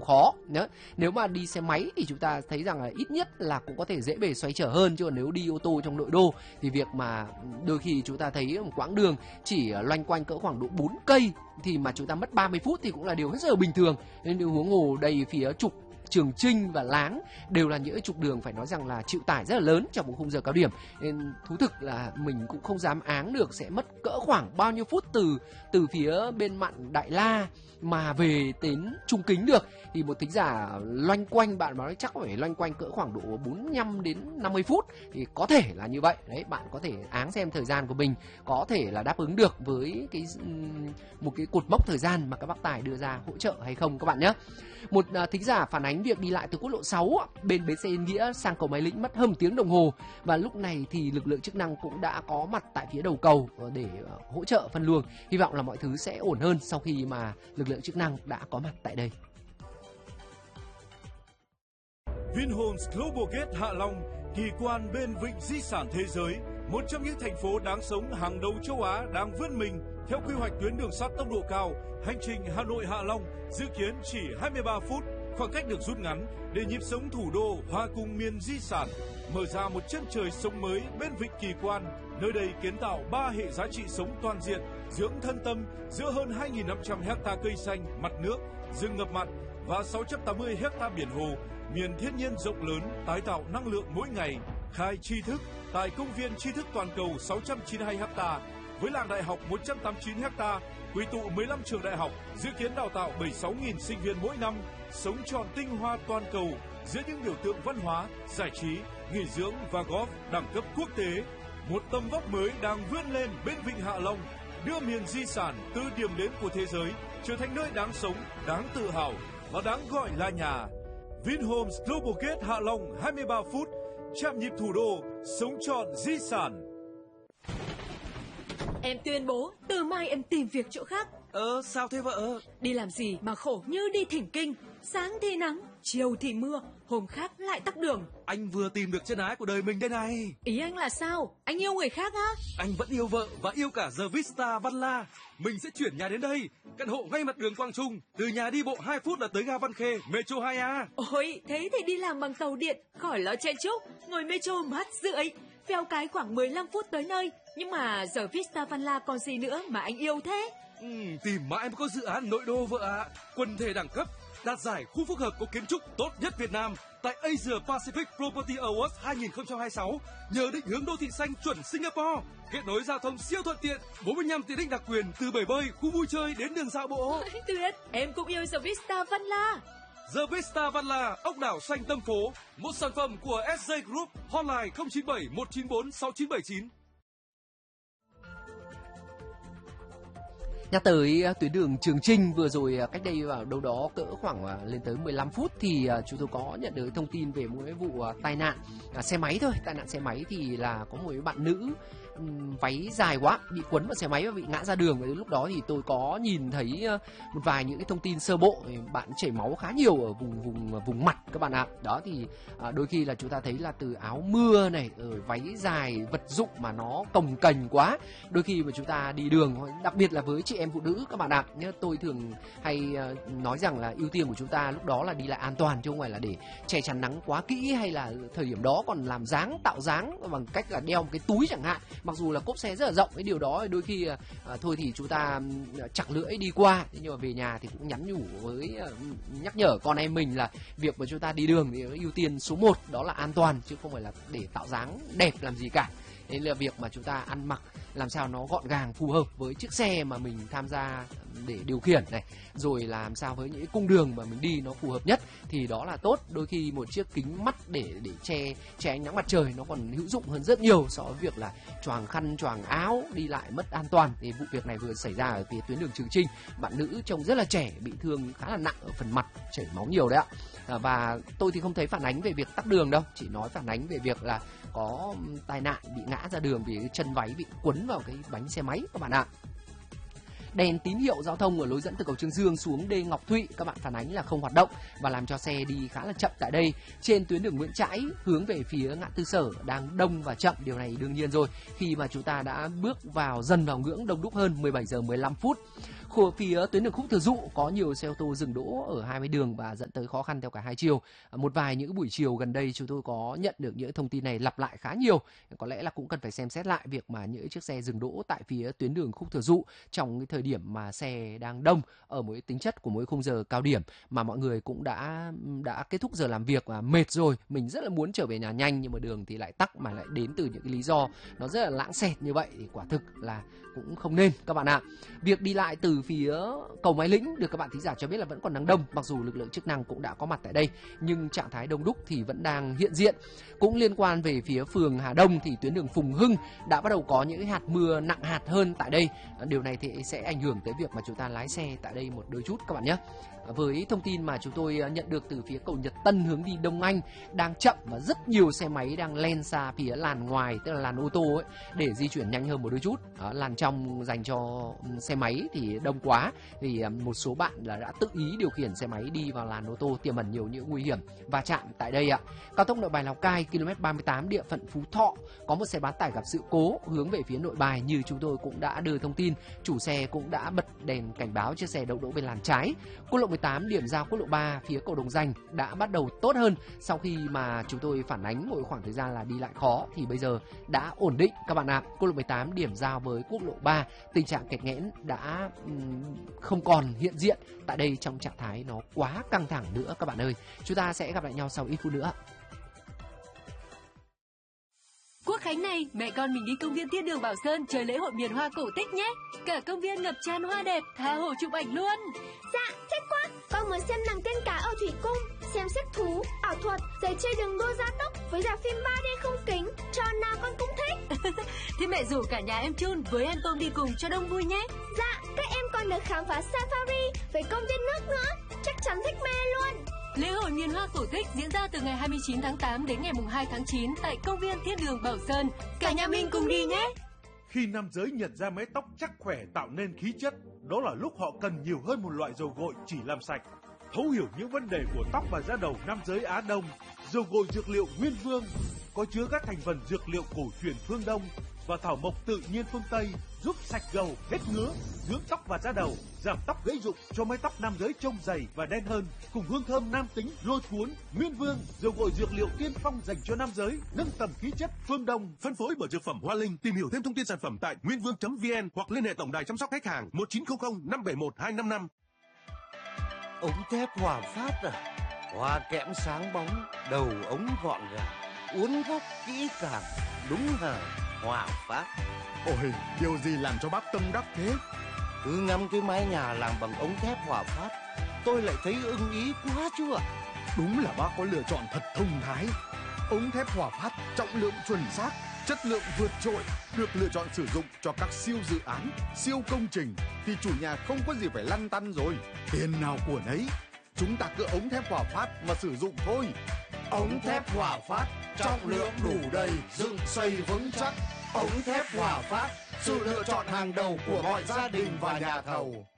khó. Nếu mà đi xe máy thì chúng ta thấy rằng là ít nhất là cũng có thể dễ bề xoay trở hơn, chứ còn nếu đi ô tô trong nội đô thì việc mà đôi khi chúng ta thấy một quãng đường chỉ loanh quanh cỡ khoảng độ 4 cây thì mà chúng ta mất 30 phút thì cũng là điều hết sức là bình thường. Nên huống hồ đây phía trục Trường Chinh và Láng đều là những trục đường phải nói rằng là chịu tải rất là lớn trong một khung giờ cao điểm, nên thú thực là mình cũng không dám áng được sẽ mất cỡ khoảng bao nhiêu phút từ phía bên mạn Đại La mà về đến Trung Kính được. Thì một thính giả loanh quanh, bạn nói chắc phải loanh quanh cỡ khoảng độ 45 đến 50 phút thì có thể là như vậy. Đấy, bạn có thể áng xem thời gian của mình có thể là đáp ứng được với một cái cột mốc thời gian mà các bác tài đưa ra hỗ trợ hay không các bạn nhé. Một thính giả phản ánh việc đi lại từ quốc lộ 6 bên bến xe Yên Nghĩa sang cầu Máy Lĩnh mất hơn 1 tiếng đồng hồ, và lúc này thì lực lượng chức năng cũng đã có mặt tại phía đầu cầu để hỗ trợ phân luồng. Hy vọng là mọi thứ sẽ ổn hơn sau khi mà lực lượng chức năng đã có mặt tại đây. Vinhomes Global Gate Hạ Long, kỳ quan bên vịnh di sản thế giới, một trong những thành phố đáng sống hàng đầu châu Á đang vươn mình theo quy hoạch tuyến đường sắt tốc độ cao. Hành trình Hà Nội Hạ Long dự kiến chỉ 23 phút, khoảng cách được rút ngắn để nhịp sống thủ đô hòa cùng miền di sản, mở ra một chân trời sống mới bên vịnh kỳ quan. Nơi đây kiến tạo 3 hệ giá trị sống toàn diện, dưỡng thân tâm giữa hơn 2.500 hecta cây xanh, mặt nước, rừng ngập mặn và 680 hecta biển hồ, miền thiên nhiên rộng lớn, tái tạo năng lượng mỗi ngày. Khai tri thức tại công viên tri thức toàn cầu 692 hecta với làng đại học 189 hecta, quy tụ 15 trường đại học, dự kiến đào tạo 76.000 sinh viên mỗi năm, sống trọn tinh hoa toàn cầu giữa những biểu tượng văn hóa, giải trí, nghỉ dưỡng và golf đẳng cấp quốc tế. Một tầm vóc mới đang vươn lên bên vịnh Hạ Long, đưa miền di sản từ điểm đến của thế giới trở thành nơi đáng sống, đáng tự hào và đáng gọi là nhà. Vinhomes Global Gate Hạ Long 23 phút, chạm nhịp thủ đô, sống trọn di sản. Em tuyên bố từ mai em tìm việc chỗ khác. Sao thế vợ? Đi làm gì mà khổ như đi thỉnh kinh. Sáng thì nắng, chiều thì mưa, hôm khác lại tắc đường. Anh vừa tìm được chân ái của đời mình đây này. Ý anh là sao? Anh yêu người khác á? Anh vẫn yêu vợ và yêu cả The Vista Văn La. Mình sẽ chuyển nhà đến đây, căn hộ ngay mặt đường Quang Trung. Từ nhà đi bộ 2 phút là tới ga Văn Khê, Metro 2A. Ôi, thế thì đi làm bằng tàu điện, khỏi lo chen chúc, ngồi Metro mát rượi. Phèo cái khoảng 15 phút tới nơi. Nhưng mà giờ Vista Văn La còn gì nữa mà anh yêu thế? Tìm mãi mới có dự án nội đô vợ ạ. Quần thể đẳng cấp, đạt giải khu phức hợp có kiến trúc tốt nhất Việt Nam tại Asia Pacific Property Awards 2026, nhờ định hướng đô thị xanh chuẩn Singapore, kết nối giao thông siêu thuận tiện, 45 tiện ích đặc quyền từ bể bơi, khu vui chơi đến đường dạo bộ. Tuyệt, em cũng yêu The Vista Văn La. The Vista Văn La, ốc đảo xanh tâm phố, một sản phẩm của SJ Group, hotline 097 194 6979. Nhắc tới tuyến đường Trường Chinh vừa rồi, cách đây vào đâu đó cỡ khoảng lên tới 15 phút thì chúng tôi có nhận được thông tin về một cái vụ tai nạn xe máy thôi. Tai nạn xe máy thì là có một bạn nữ váy dài quá bị quấn vào xe máy và bị ngã ra đường. Và lúc đó thì tôi có nhìn thấy một vài những cái thông tin sơ bộ, bạn chảy máu khá nhiều ở vùng mặt các bạn ạ. Đó thì đôi khi là chúng ta thấy là từ áo mưa này, ở váy dài vật dụng mà nó cồng kềnh quá, đôi khi mà chúng ta đi đường, đặc biệt là với chị em phụ nữ các bạn ạ, nhớ tôi thường hay nói rằng là ưu tiên của chúng ta lúc đó là đi lại an toàn, chứ không phải là để che chắn nắng quá kỹ, hay là thời điểm đó còn làm dáng tạo dáng bằng cách là đeo một cái túi chẳng hạn. Mặc dù là cốp xe rất là rộng, cái điều đó đôi khi thôi thì chúng ta chặt lưỡi đi qua, nhưng mà về nhà thì cũng nhắn nhủ với nhắc nhở con em mình là việc mà chúng ta đi đường thì ưu tiên số 1 đó là an toàn, chứ không phải là để tạo dáng đẹp làm gì cả. Đấy là việc mà chúng ta ăn mặc làm sao nó gọn gàng, phù hợp với chiếc xe mà mình tham gia để điều khiển này, rồi làm sao với những cung đường mà mình đi nó phù hợp nhất thì đó là tốt. Đôi khi một chiếc kính mắt để che ánh nắng mặt trời nó còn hữu dụng hơn rất nhiều so với việc là choàng khăn choàng áo đi lại mất an toàn. Thì vụ việc này vừa xảy ra ở phía tuyến đường Trường Chinh, bạn nữ trông rất là trẻ, bị thương khá là nặng ở phần mặt, chảy máu nhiều đấy ạ. Và tôi thì không thấy phản ánh về việc tắc đường đâu, chỉ nói phản ánh về việc là có tai nạn bị ngã ra đường vì cái chân váy bị quấn vào cái bánh xe máy các bạn ạ. Đèn tín hiệu giao thông ở lối dẫn từ cầu Trương Dương xuống đê Ngọc Thụy các bạn phản ánh là không hoạt động và làm cho xe đi khá là chậm tại đây. Trên tuyến đường Nguyễn Trãi hướng về phía ngã tư Sở đang đông và chậm, điều này đương nhiên rồi khi mà chúng ta đã bước vào dần vào ngưỡng đông đúc hơn 17 giờ 15 phút. Phía tuyến đường Khúc Thừa Dụ có nhiều xe ô tô dừng đỗ ở 20 đường và dẫn tới khó khăn theo cả hai chiều. Một vài những buổi chiều gần đây chúng tôi có nhận được những thông tin này lặp lại khá nhiều. Có lẽ là cũng cần phải xem xét lại việc mà những chiếc xe dừng đỗ tại phía tuyến đường Khúc Thừa Dụ trong cái thời điểm mà xe đang đông ở mỗi tính chất của mỗi khung giờ cao điểm, mà mọi người cũng đã kết thúc giờ làm việc và mệt rồi, mình rất là muốn trở về nhà nhanh nhưng mà đường thì lại tắc, mà lại đến từ những cái lý do nó rất là lãng xẹt như vậy thì quả thực là cũng không nên các bạn ạ. Việc đi lại từ phía cầu Mái Lĩnh được các bạn thính giả cho biết là vẫn còn đang đông, mặc dù lực lượng chức năng cũng đã có mặt tại đây nhưng trạng thái đông đúc thì vẫn đang hiện diện. Cũng liên quan về phía phường Hà Đông thì tuyến đường Phùng Hưng đã bắt đầu có những hạt mưa nặng hạt hơn tại đây. Điều này thì sẽ ảnh hưởng tới việc mà chúng ta lái xe tại đây một đôi chút các bạn nhé. Với thông tin mà chúng tôi nhận được từ phía cầu Nhật Tân hướng đi Đông Anh đang chậm và rất nhiều xe máy đang len xa phía làn ngoài, tức là làn ô tô ấy, để di chuyển nhanh hơn một đôi chút. Làn trong dành cho xe máy thì đông quá, thì một số bạn đã tự ý điều khiển xe máy đi vào làn ô tô, tiềm ẩn nhiều những nguy hiểm va chạm tại đây ạ. Cao tốc Nội Bài Lào Cai km 38 địa phận Phú Thọ có một xe bán tải gặp sự cố hướng về phía Nội Bài, như chúng tôi cũng đã đưa thông tin, chủ xe cũng đã bật đèn cảnh báo chiếc xe đậu đỗ bên làn trái. Quốc lộ 18 điểm giao quốc lộ 3 phía cầu Đồng Dành đã bắt đầu tốt hơn sau khi mà chúng tôi phản ánh một khoảng thời gian là đi lại khó thì bây giờ đã ổn định các bạn ạ. Quốc lộ 18 điểm giao với quốc lộ 3 tình trạng kẹt nghẽn đã không còn hiện diện tại đây trong trạng thái nó quá căng thẳng nữa các bạn ơi. Chúng ta sẽ gặp lại nhau sau ít phút nữa. Quốc khánh này, mẹ con mình đi công viên Thiên Đường Bảo Sơn chơi lễ hội miền hoa cổ tích nhé. Cả công viên ngập tràn hoa đẹp, tha hồ chụp ảnh luôn. Dạ, thích quá. Con muốn xem nàng tiên cá ở thủy cung, xem xếp thú, ảo thuật, rồi chơi đường đua gia tốc với rạp phim 3D không kính. Trò nào con cũng thích. Thế mẹ rủ cả nhà em Chun với em Tôm đi cùng cho đông vui nhé. Dạ, các em còn được khám phá safari với công viên nước nữa. Chắc chắn thích mê luôn. Lễ hội miền hoa cổ tích diễn ra từ ngày 29 tháng 8 đến ngày 2 tháng 9 tại công viên Thiên Đường Bảo Sơn. Cả nhà mình cùng đi nhé! Khi nam giới nhận ra mái tóc chắc khỏe tạo nên khí chất, đó là lúc họ cần nhiều hơn một loại dầu gội chỉ làm sạch. Thấu hiểu những vấn đề của tóc và da đầu nam giới Á Đông, dầu gội dược liệu Nguyên Vương có chứa các thành phần dược liệu cổ truyền phương Đông và thảo mộc tự nhiên phương Tây, giúp sạch gầu, hết ngứa, dưỡng tóc và da đầu, giảm tóc gãy rụng, cho mái tóc nam giới trông dày và đen hơn, cùng hương thơm nam tính lôi cuốn. Nguyên Vương, dầu gội dược liệu tiên phong dành cho nam giới, nâng tầm khí chất phương Đông. Phân phối bởi Dược phẩm Hoa Linh. Tìm hiểu thêm thông tin sản phẩm tại nguyên-vương.vn hoặc liên hệ tổng đài chăm sóc khách hàng 1900 571 255. Ống thép Hòa Phát à? Hoa kẽm sáng bóng, đầu ống gọn gàng, uốn góc kỹ càng, đúng là Hòa Phát. Ôi, điều gì làm cho bác tâm đắc thế? Cứ ngắm cái mái nhà làm bằng ống thép Hòa Phát, tôi lại thấy ưng ý quá chứ ạ. Đúng là bác có lựa chọn thật thông thái. Ống thép Hòa Phát trọng lượng chuẩn xác, chất lượng vượt trội, được lựa chọn sử dụng cho các siêu dự án, siêu công trình thì chủ nhà không có gì phải lăn tăn rồi. Tiền nào của nấy, chúng ta cứ ống thép Hòa Phát mà sử dụng thôi. Ống thép Hòa Phát, trọng lượng đủ đầy, dựng xây vững chắc. Ống thép Hòa Phát, sự lựa chọn hàng đầu của mọi gia đình và nhà thầu.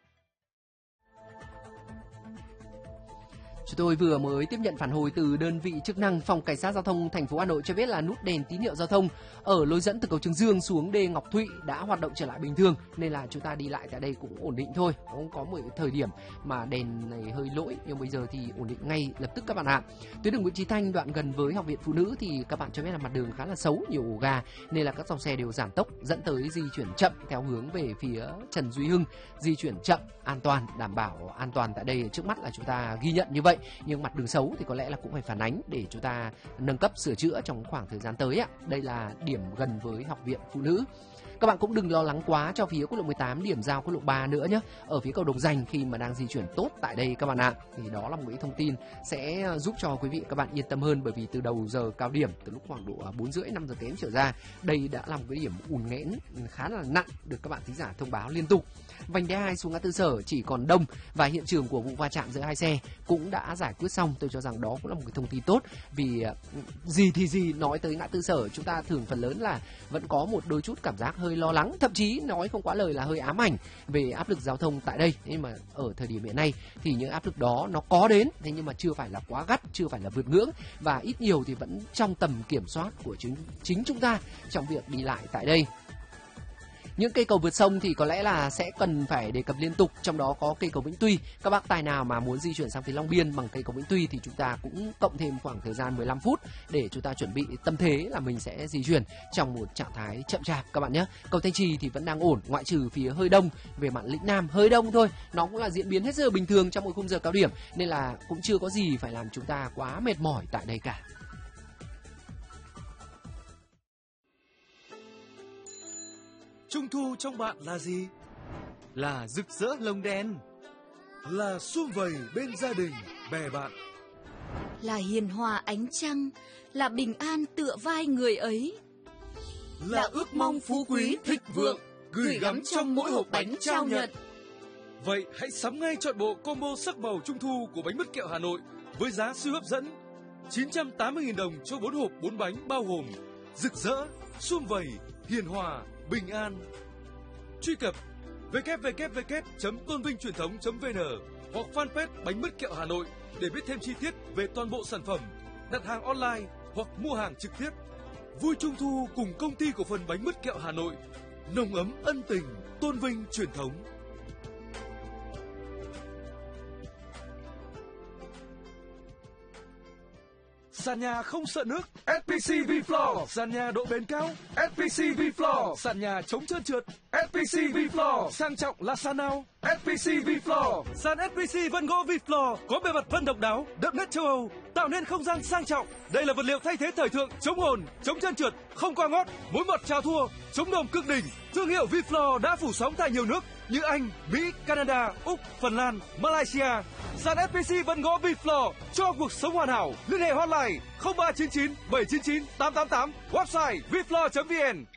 Chúng tôi vừa mới tiếp nhận phản hồi từ đơn vị chức năng. Phòng Cảnh sát Giao thông thành phố Hà Nội cho biết là nút đèn tín hiệu giao thông ở lối dẫn từ cầu Trường Dương xuống đê Ngọc Thụy đã hoạt động trở lại bình thường, nên là chúng ta đi lại tại đây cũng ổn định thôi. Cũng có một thời điểm mà đèn này hơi lỗi, nhưng bây giờ thì ổn định ngay lập tức các bạn ạ. Tuyến đường Nguyễn Chí Thanh đoạn gần với Học viện Phụ nữ thì các bạn cho biết là mặt đường khá là xấu, nhiều ổ gà, nên là các dòng xe đều giảm tốc, dẫn tới di chuyển chậm theo hướng về phía Trần Duy Hưng, di chuyển chậm, an toàn, đảm bảo an toàn tại đây trước mắt là chúng ta ghi nhận như vậy. Nhưng mặt đường xấu thì có lẽ là cũng phải phản ánh để chúng ta nâng cấp sửa chữa trong khoảng thời gian tới ạ. Đây là điểm gần với Học viện Phụ nữ. Các bạn cũng đừng lo lắng quá cho phía quốc lộ 18 điểm giao quốc lộ 3 nữa nhé. Ở phía cầu Đồng Dành khi mà đang di chuyển tốt tại đây các bạn ạ. Thì đó là một cái thông tin sẽ giúp cho quý vị các bạn yên tâm hơn, bởi vì từ đầu giờ cao điểm, từ lúc khoảng độ 4:30 5 giờ kém trở ra, đây đã là một cái điểm ùn nghẽn khá là nặng được các bạn thính giả thông báo liên tục. Vành đai 2 xuống ngã tư Sở chỉ còn đông và hiện trường của vụ va chạm giữa hai xe cũng đã giải quyết xong. Tôi cho rằng đó cũng là một cái thông tin tốt, vì gì thì gì, nói tới ngã tư Sở chúng ta thường phần lớn là vẫn có một đôi chút cảm giác hơi lo lắng, thậm chí nói không quá lời là hơi ám ảnh về áp lực giao thông tại đây. Nhưng mà ở thời điểm hiện nay thì những áp lực đó nó có đến, thế nhưng mà chưa phải là quá gắt, chưa phải là vượt ngưỡng, và ít nhiều thì vẫn trong tầm kiểm soát của chính chúng ta trong việc đi lại tại đây. Những cây cầu vượt sông thì có lẽ là sẽ cần phải đề cập liên tục, trong đó có cây cầu Vĩnh Tuy. Các bác tài nào mà muốn di chuyển sang phía Long Biên bằng cây cầu Vĩnh Tuy thì chúng ta cũng cộng thêm khoảng thời gian 15 phút để chúng ta chuẩn bị tâm thế là mình sẽ di chuyển trong một trạng thái chậm chạp các bạn nhé. Cầu Thanh Trì thì vẫn đang ổn, ngoại trừ phía hơi đông về mạn Lĩnh Nam, hơi đông thôi. Nó cũng là diễn biến hết sức bình thường trong một khung giờ cao điểm, nên là cũng chưa có gì phải làm chúng ta quá mệt mỏi tại đây cả. Trung thu trong bạn là gì? Là rực rỡ lồng đèn, Là sum vầy bên gia đình, bè bạn, Là hiền hòa ánh trăng, là bình an tựa vai người ấy, là ước mong phú quý thịnh vượng gửi gắm trong mỗi hộp bánh trao nhận. Vậy hãy sắm ngay chọn bộ combo sắc màu trung thu của bánh mứt kẹo Hà Nội với giá siêu hấp dẫn 980.000 đồng cho 4 hộp 4 bánh bao gồm rực rỡ, sum vầy, hiền hòa, bình an. Truy cập www.tonvingchuyểnthống.vn hoặc fanpage bánh mứt kẹo Hà Nội để biết thêm chi tiết về toàn bộ sản phẩm, đặt hàng online hoặc mua hàng trực tiếp. Vui Trung thu cùng công ty cổ phần bánh mứt kẹo Hà Nội, nồng ấm ân tình, tôn vinh truyền thống. Sàn nhà không sợ nước, SPC V-Floor. Sàn nhà độ bền cao, SPC V-Floor. Sàn nhà chống trơn trượt, SPC V-Floor. Sang trọng là sàn nào? SPC V-Floor. Sàn SPC vân gỗ V-Floor có bề mặt vân độc đáo, đậm nét châu Âu, tạo nên không gian sang trọng. Đây là vật liệu thay thế thời thượng, chống hồn, chống trơn trượt, không qua ngót, mối mọt chào thua, chống đồm cực đỉnh. Thương hiệu V-Floor đã phủ sóng tại nhiều nước như Anh, Mỹ, Canada, Úc, Phần Lan, Malaysia. Sàn SPC vân gỗ V-Floor cho cuộc sống hoàn hảo. Liên hệ hotline 0399 799 888, website vfloor.vn.